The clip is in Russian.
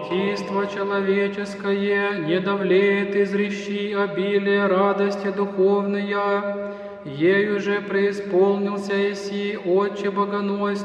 Бытийство человеческое не давлеет изрещи обилие радости духовная, ею же преисполнился еси, Отче богоносный,